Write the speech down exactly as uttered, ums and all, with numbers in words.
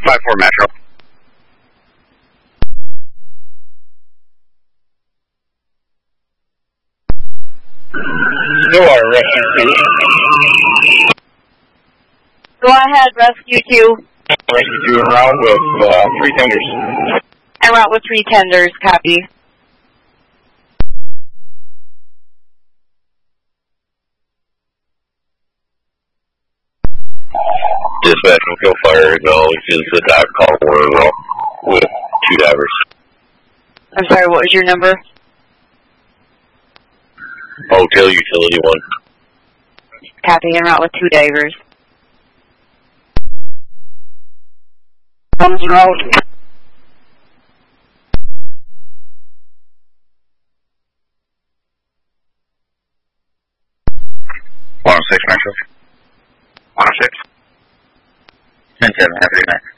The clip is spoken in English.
five four Metro. You are rescue. Go ahead, rescue two. Rescue two en route with uh, three tenders. En route with three tenders, copy. Dispatch from Kill Fire acknowledges the dive call we're en route with two divers. I'm sorry, what was your number? Hotel Utility one. Copy, en route with two divers. Comes en route. one oh six Metro. one oh six. ten seven, have a good night.